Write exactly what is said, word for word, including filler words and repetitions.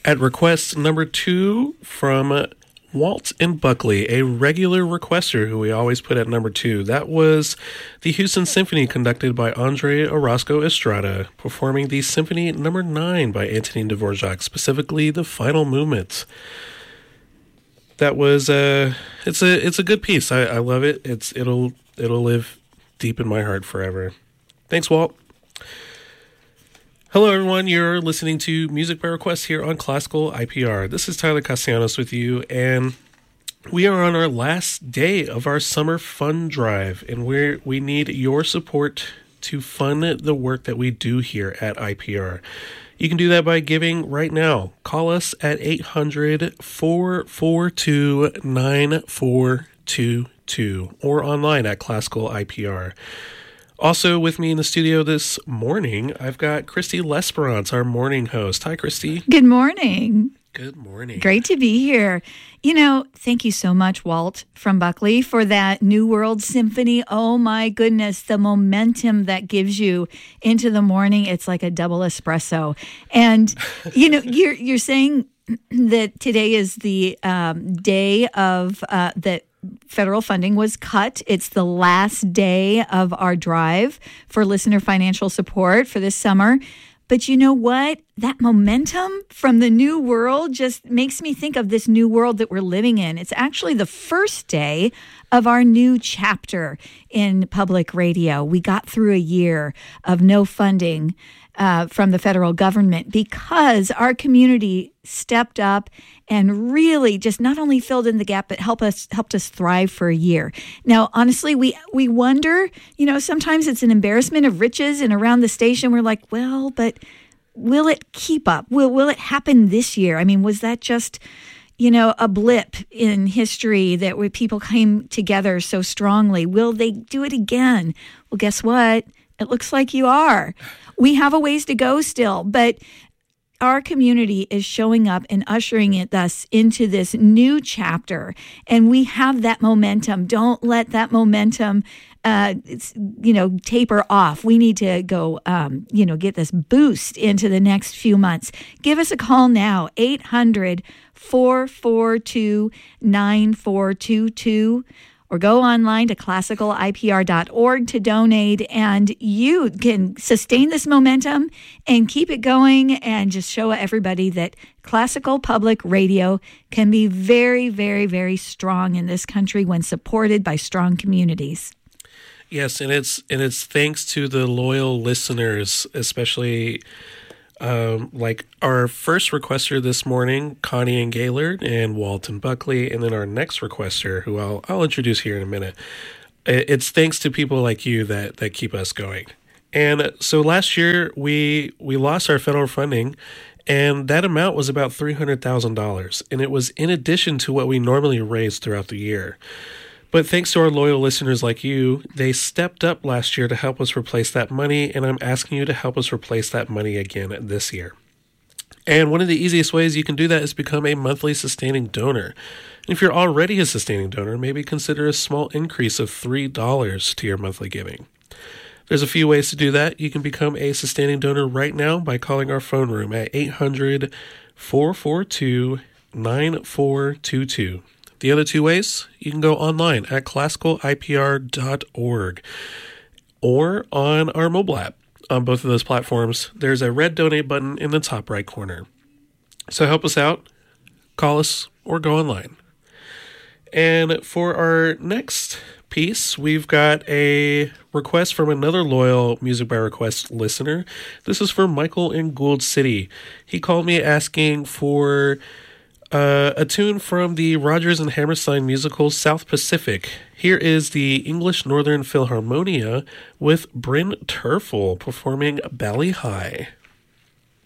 At request number two from Walt and Buckley, a regular requester who we always put at number two. That was the Houston Symphony conducted by Andre Orozco Estrada, performing the Symphony number nine by Antonin Dvorak, specifically the final movement. That was uh it's a it's a good piece. I, I love it. It's it'll it'll live deep in my heart forever. Thanks, Walt. Hello, everyone. You're listening to Music by Request here on Classical I P R. This is Tyler Castellanos with you, and we are on our last day of our summer fund drive, and we we need your support to fund the work that we do here at I P R. You can do that by giving right now. Call us at eight hundred, four four two, nine four two two or online at Classical I P R. Also with me in the studio this morning, I've got Christy Lesperance, our morning host. Hi, Christy. Good morning. Good morning. Great to be here. You know, thank you so much, Walt from Buckley, for that New World Symphony. Oh, my goodness, the momentum that gives you into the morning. It's like a double espresso. And, you know, you're you're saying that today is the um, day of uh, that federal funding was cut. It's the last day of our drive for listener financial support for this summer. But you know what? That momentum from the new world just makes me think of this new world that we're living in. It's actually the first day of our new chapter in public radio. We got through a year of no funding uh, from the federal government because our community stepped up and really just not only filled in the gap, but helped us helped us thrive for a year. Now, honestly, we we wonder, you know, sometimes it's an embarrassment of riches, and around the station, we're like, well, but will it keep up? Will will it happen this year? I mean, was that just, you know, a blip in history that where people came together so strongly? Will they do it again? Well, guess what? It looks like you are. We have a ways to go still, but our community is showing up and ushering it us into this new chapter, and we have that momentum. Don't let that momentum, uh, it's, you know, taper off. We need to go, um, you know, get this boost into the next few months. Give us a call now, eight hundred, four four two, nine four two two. Or go online to classical I P R dot org to donate, and you can sustain this momentum and keep it going and just show everybody that classical public radio can be very, very, very strong in this country when supported by strong communities. Yes, and it's and it's thanks to the loyal listeners, especially Um, like our first requester this morning, Connie and Gaylord and Walton Buckley, and then our next requester, who I'll I'll introduce here in a minute. It's thanks to people like you that that keep us going. And so last year we we lost our federal funding, and that amount was about three hundred thousand dollars, and it was in addition to what we normally raise throughout the year. But thanks to our loyal listeners like you, they stepped up last year to help us replace that money, and I'm asking you to help us replace that money again this year. And one of the easiest ways you can do that is become a monthly sustaining donor. And if you're already a sustaining donor, maybe consider a small increase of three dollars to your monthly giving. There's a few ways to do that. You can become a sustaining donor right now by calling our phone room at eight hundred, four four two, nine four two two. The other two ways, you can go online at classical I P R dot org or on our mobile app. On both of those platforms, there's a red donate button in the top right corner. So help us out, call us, or go online. And for our next piece, we've got a request from another loyal Music by Request listener. This is from Michael in Gould City. He called me asking for Uh, a tune from the Rodgers and Hammerstein musical South Pacific. Here is the English Northern Philharmonia with Bryn Terfel performing Bally High.